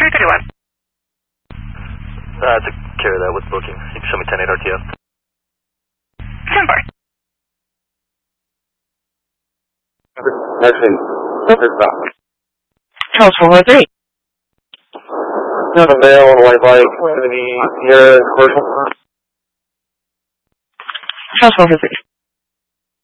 331. Took care of that with booking. You can show me 10-8 RTF. 10-4. Actually, Charles 403. Not a male on a white bike. Any here commercial? Charles 403.